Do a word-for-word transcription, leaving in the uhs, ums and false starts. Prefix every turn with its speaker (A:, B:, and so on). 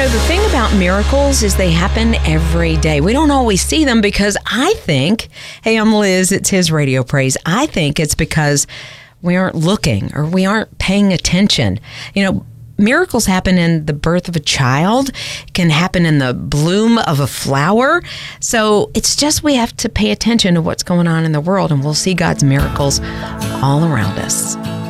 A: know, the thing about miracles is they happen every day. We don't always see them because I think, hey, I'm Liz, it's His Radio Praise. I think it's because we aren't looking or we aren't paying attention. You know, miracles happen in the birth of a child, can happen in the bloom of a flower. So it's just we have to pay attention to what's going on in the world, and we'll see God's miracles all around us.